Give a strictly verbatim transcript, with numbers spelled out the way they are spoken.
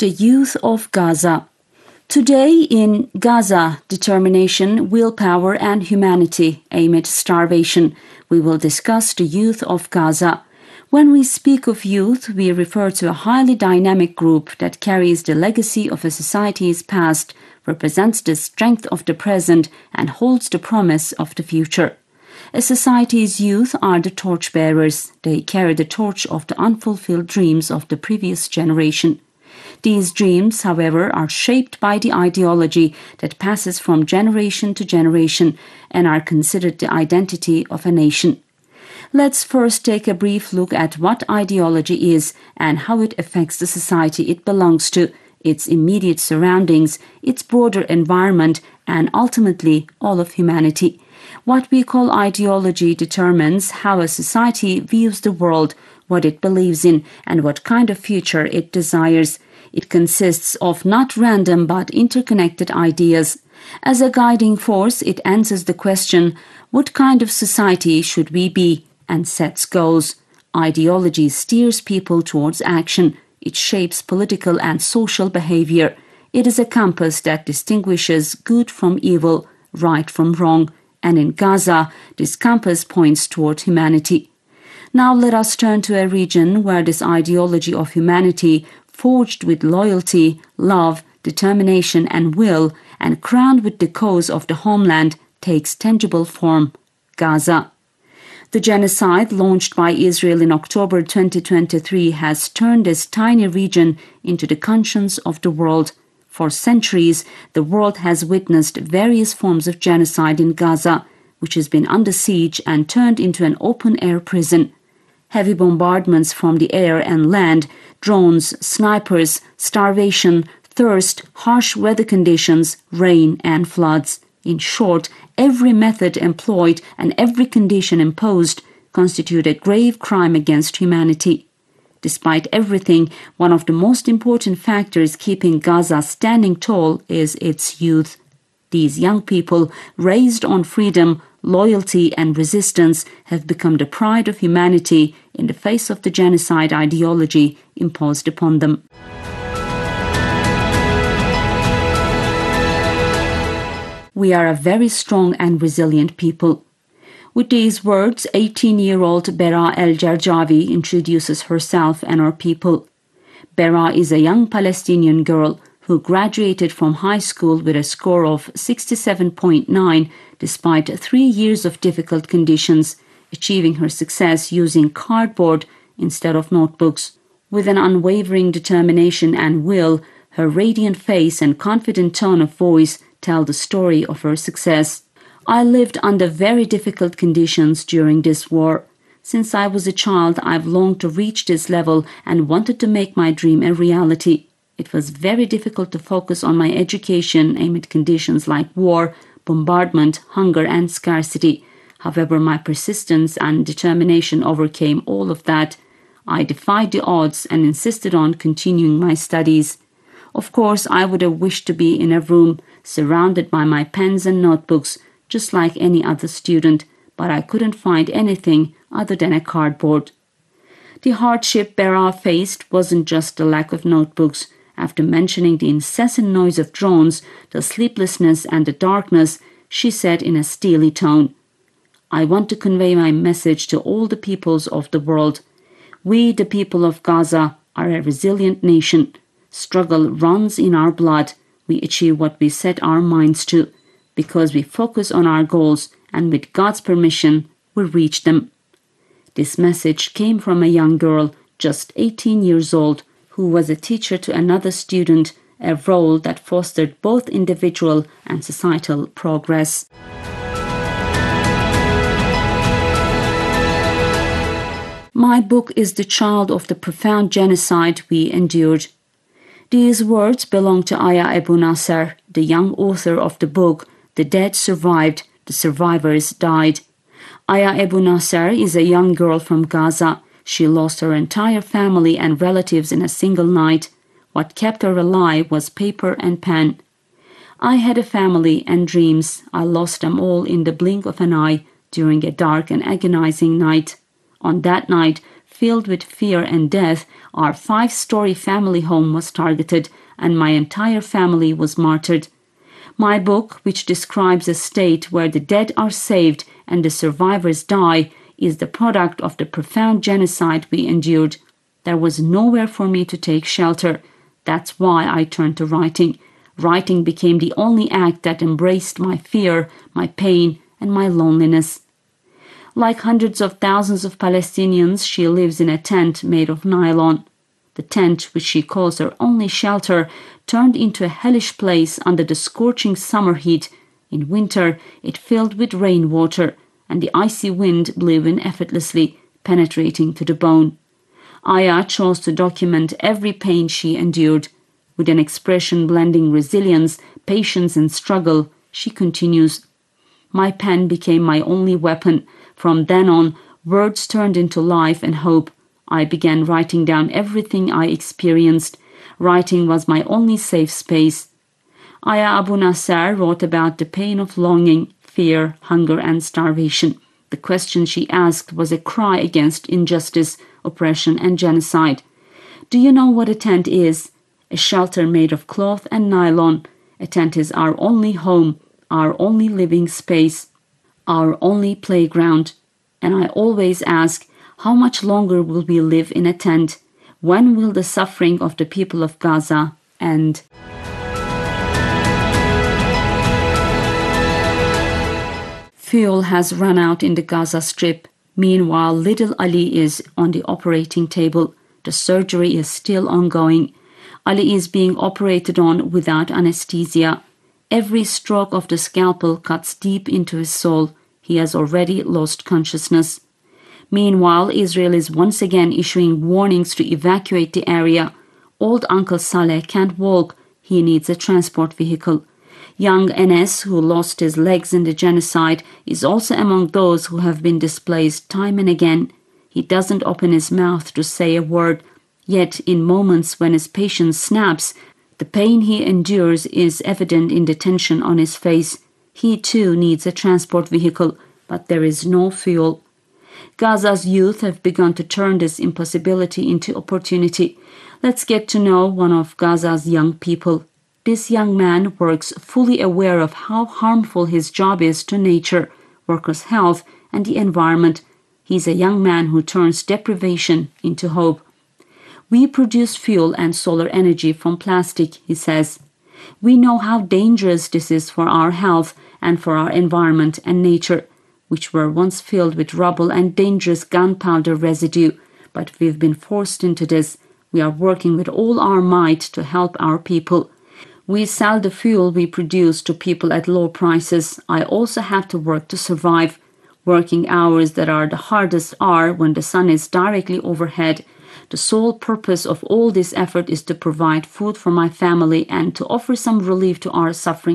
The youth of Gaza. Today in Gaza, determination, willpower and humanity amid starvation. We will discuss the youth of Gaza. When we speak of youth, we refer to a highly dynamic group that carries the legacy of a society's past, represents the strength of the present and holds the promise of the future. A society's youth are the torchbearers. They carry the torch of the unfulfilled dreams of the previous generation. These dreams, however, are shaped by the ideology that passes from generation to generation and are considered the identity of a nation. Let's first take a brief look at what ideology is and how it affects the society it belongs to, its immediate surroundings, its broader environment, and ultimately all of humanity. What we call ideology determines how a society views the world, what it believes in, and what kind of future it desires. It consists of not random but interconnected ideas. As a guiding force, it answers the question, what kind of society should we be, and sets goals. Ideology steers people towards action. It shapes political and social behavior. It is a compass that distinguishes good from evil, right from wrong, and in Gaza, this compass points toward humanity. Now let us turn to a region where this ideology of humanity, forged with loyalty, love, determination and will, and crowned with the cause of the homeland, takes tangible form: Gaza. The genocide launched by Israel in October twenty twenty-three has turned this tiny region into the conscience of the world. For centuries, the world has witnessed various forms of genocide in Gaza, which has been under siege and turned into an open-air prison. Heavy bombardments from the air and land, drones, snipers, starvation, thirst, harsh weather conditions, rain and floods. In short, every method employed and every condition imposed constitute a grave crime against humanity. Despite everything, one of the most important factors keeping Gaza standing tall is its youth. These young people, raised on freedom, loyalty and resistance, have become the pride of humanity in the face of the genocide ideology imposed upon them. We are a very strong and resilient people. With these words, eighteen-year-old Bera El-Jarjawi introduces herself and her people. Bera is a young Palestinian girl who graduated from high school with a score of sixty-seven point nine despite three years of difficult conditions, achieving her success using cardboard instead of notebooks. With an unwavering determination and will, her radiant face and confident tone of voice tell the story of her success. I lived under very difficult conditions during this war. Since I was a child, I've longed to reach this level and wanted to make my dream a reality. It was very difficult to focus on my education amid conditions like war, bombardment, hunger and scarcity. However, my persistence and determination overcame all of that. I defied the odds and insisted on continuing my studies. Of course, I would have wished to be in a room surrounded by my pens and notebooks, just like any other student, but I couldn't find anything other than a cardboard. The hardship Bera faced wasn't just the lack of notebooks. After mentioning the incessant noise of drones, the sleeplessness and the darkness, she said in a steely tone, "I want to convey my message to all the peoples of the world. We, the people of Gaza, are a resilient nation. Struggle runs in our blood. We achieve what we set our minds to, because we focus on our goals, and with God's permission, we reach them." This message came from a young girl, just eighteen years old, who was a teacher to another student, a role that fostered both individual and societal progress. My book is the child of the profound genocide we endured. These words belong to Aya Abu Nasser, the young author of the book The Dead Survived, the Survivors Died. Aya Abu Nasser is a young girl from Gaza. She lost her entire family and relatives in a single night. What kept her alive was paper and pen. "I had a family and dreams. I lost them all in the blink of an eye during a dark and agonizing night. On that night, filled with fear and death, our five-story family home was targeted and my entire family was martyred. My book, which describes a state where the dead are saved and the survivors die, is the product of the profound genocide we endured. There was nowhere for me to take shelter. That's why I turned to writing. Writing became the only act that embraced my fear, my pain, and my loneliness. Like hundreds of thousands of Palestinians, she lives in a tent made of nylon. The tent, which she calls her only shelter, turned into a hellish place under the scorching summer heat. In winter, it filled with rainwater, and the icy wind blew in effortlessly, penetrating to the bone. Aya chose to document every pain she endured. With an expression blending resilience, patience, and struggle, she continues, "My pen became my only weapon. From then on, words turned into life and hope. I began writing down everything I experienced. Writing was my only safe space." Aya Abu Nasser wrote about the pain of longing, fear, hunger, and starvation. The question she asked was a cry against injustice, oppression, and genocide. Do you know what a tent is? A shelter made of cloth and nylon. A tent is our only home, our only living space, our only playground. And I always ask, how much longer will we live in a tent? When will the suffering of the people of Gaza end? Fuel has run out in the Gaza Strip. Meanwhile, little Ali is on the operating table. The surgery is still ongoing. Ali is being operated on without anesthesia. Every stroke of the scalpel cuts deep into his soul. He has already lost consciousness. Meanwhile, Israel is once again issuing warnings to evacuate the area. Old Uncle Saleh can't walk. He needs a transport vehicle. Young Enes, who lost his legs in the genocide, is also among those who have been displaced time and again. He doesn't open his mouth to say a word, yet in moments when his patience snaps, the pain he endures is evident in the tension on his face. He too needs a transport vehicle, but there is no fuel. Gaza's youth have begun to turn this impossibility into opportunity. Let's get to know one of Gaza's young people. This young man works fully aware of how harmful his job is to nature, workers' health, and the environment. He's a young man who turns deprivation into hope. We produce fuel and solar energy from plastic, he says. We know how dangerous this is for our health and for our environment and nature, which were once filled with rubble and dangerous gunpowder residue. But we've been forced into this. We are working with all our might to help our people. We sell the fuel we produce to people at low prices. I also have to work to survive. Working hours that are the hardest are when the sun is directly overhead. The sole purpose of all this effort is to provide food for my family and to offer some relief to our suffering